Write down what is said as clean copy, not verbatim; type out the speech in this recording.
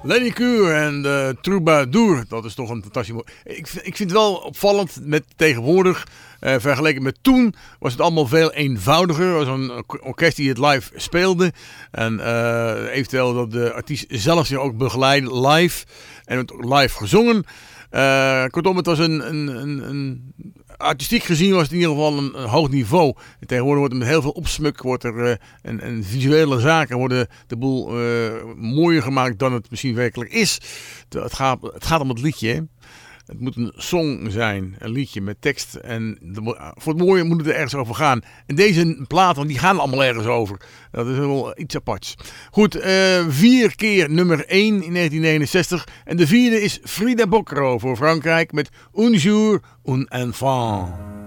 Lenny Cure en de Troubadour, dat is toch een fantastisch mooi. Ik vind het wel opvallend met tegenwoordig, vergeleken met toen, was het allemaal veel eenvoudiger. Er was een orkest die het live speelde en eventueel dat de artiest zelf zich ook begeleidde live en het live gezongen. Kortom, het was een artistiek gezien was het in ieder geval een hoog niveau. En tegenwoordig wordt er met heel veel opsmuk en visuele zaken worden de boel mooier gemaakt dan het misschien werkelijk is. Het gaat om het liedje, hè? Het moet een song zijn, een liedje met tekst. En voor het mooie moet het er ergens over gaan. En deze platen, die gaan allemaal ergens over. Dat is wel iets aparts. Goed, 4 keer nummer 1 in 1969. En de 4e is Frida Boccaro voor Frankrijk met Un jour, un enfant.